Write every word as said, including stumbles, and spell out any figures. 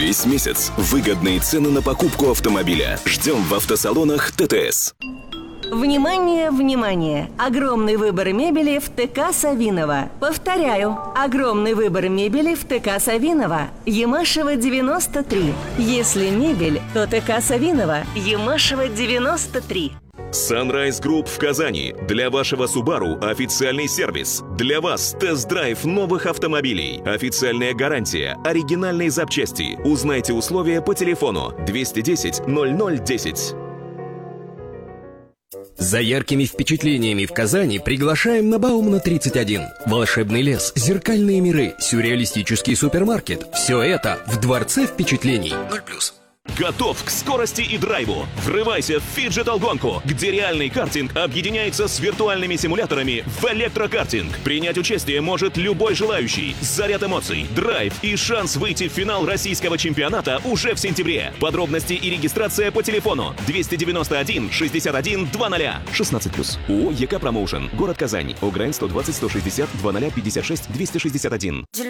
Весь месяц выгодные цены на покупку автомобиля. Ждем в автосалонах ТТС. Внимание, внимание! Огромный выбор мебели в ТК Савинова. Повторяю, огромный выбор мебели в ТК Савинова. Ямашева, девяносто три. Если мебель, то ТК Савинова. Ямашева, девяносто три. Sunrise Group в Казани. Для вашего Subaru официальный сервис. Для вас тест-драйв новых автомобилей. Официальная гарантия, оригинальные запчасти. Узнайте условия по телефону двести десять ноль ноль десять. За яркими впечатлениями в Казани приглашаем на Баумана тридцать один. Волшебный лес, зеркальные миры, сюрреалистический супермаркет. Все это в Дворце впечатлений. ноль плюс. Готов к скорости и драйву? Врывайся в фиджитал-гонку, где реальный картинг объединяется с виртуальными симуляторами в электрокартинг. Принять участие может любой желающий. Заряд эмоций, драйв и шанс выйти в финал российского чемпионата уже в сентябре. Подробности и регистрация по телефону двести девяносто один шестьдесят один двадцать. шестнадцать плюс. ООО «ЕК Промоушен». Город Казань. ОГРН сто двадцать сто шестьдесят двадцать пятьдесят шесть двести шестьдесят один.